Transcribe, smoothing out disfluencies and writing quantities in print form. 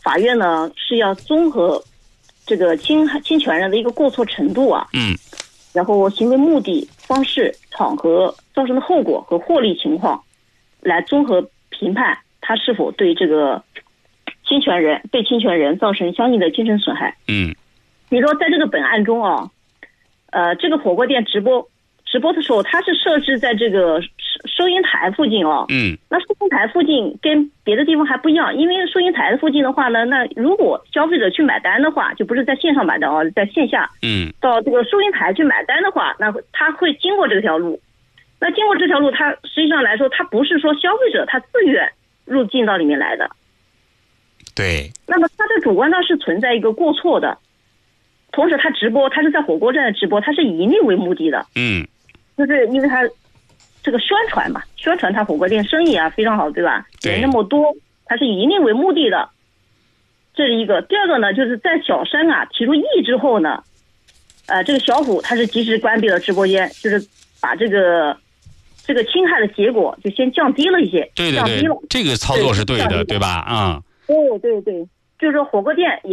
法院呢是要综合这个侵权人的一个过错程度啊，然后行为目的、方式、场合造成的后果和获利情况，来综合评判他是否对这个被侵权人造成相应的精神损害。比如说在这个本案中啊，这个火锅店直播的时候，它是设置在这个收银台附近哦。那收银台附近跟别的地方还不一样，因为收银台附近的话呢，那如果消费者去买单的话，就不是在线上买单哦，在线下。到这个收银台去买单的话，那他会经过这条路。那经过这条路，它实际上来说，它不是说消费者他自愿入境到里面来的。 对。 那么他在主观上是存在一个过错的。同时他直播，他是在火锅站的直播，他是以盈利为目的的。就是因为他这个宣传嘛，宣传他火锅店生意啊非常好，对吧？人那么多，他是以盈利为目的的，这是一个。第二个呢，就是在小三啊提出异议之后呢，这个小虎他是及时关闭了直播间，就是把这个侵害的结果就先降低了一些。 对，这个操作是对的，对吧？ 对，就是说火锅店